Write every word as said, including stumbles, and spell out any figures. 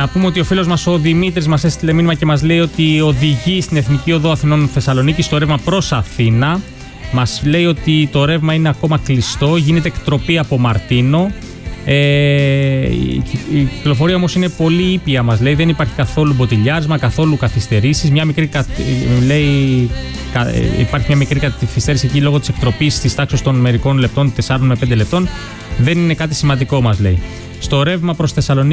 Να πούμε ότι ο φίλος μας ο Δημήτρης μας έστειλε μήνυμα και μας λέει ότι οδηγεί στην Εθνική Οδό Αθηνών Θεσσαλονίκη στο ρεύμα προς Αθήνα. Μας λέει ότι το ρεύμα είναι ακόμα κλειστό, γίνεται εκτροπή από Μαρτίνο. Ε, η, η κυκλοφορία όμως είναι πολύ ήπια, μας λέει, δεν υπάρχει καθόλου μποτιλιάρισμα, καθόλου καθυστερήσεις. Μια μικρή, λέει, υπάρχει μια μικρή καθυστέρηση εκεί λόγω της εκτροπής της τάξης των μερικών λεπτών, τεσσάρων με πέντε λεπτών. Δεν είναι κάτι σημαντικό, μας λέει. Στο ρεύμα προς Θεσσαλονίκη